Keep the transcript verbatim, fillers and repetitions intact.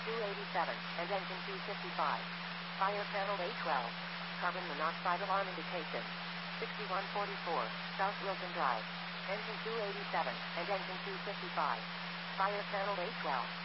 two eighty-seven, and engine two fifty-five. Fire panel A twelve. Carbon monoxide alarm indication. sixty-one forty-four, South Wilton Drive. Engine two eighty-seven, and engine two fifty-five. Fire panel A twelve.